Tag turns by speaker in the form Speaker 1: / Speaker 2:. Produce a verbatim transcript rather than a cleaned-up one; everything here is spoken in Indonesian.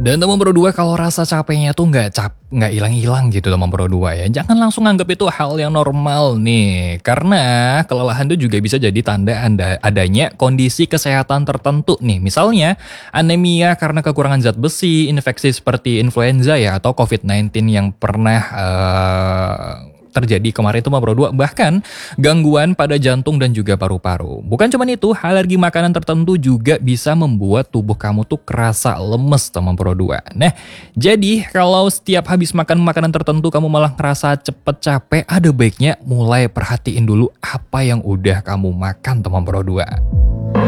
Speaker 1: Dan teman Pro dua, kalau rasa capeknya tuh nggak cap nggak hilang-hilang gitu teman Pro dua ya, jangan langsung anggap itu hal yang normal nih. Karena kelelahan itu juga bisa jadi tanda anda adanya kondisi kesehatan tertentu nih. Misalnya anemia karena kekurangan zat besi, infeksi seperti influenza ya, atau covid sembilan belas yang pernah uh, terjadi kemarin itu Pro dua, bahkan gangguan pada jantung dan juga paru-paru. Bukan cuma itu, alergi makanan tertentu juga bisa membuat tubuh kamu tuh kerasa lemes teman Pro dua. Nah, jadi kalau setiap habis makan makanan tertentu kamu malah ngerasa cepet capek, ada baiknya mulai perhatiin dulu apa yang udah kamu makan teman Pro dua.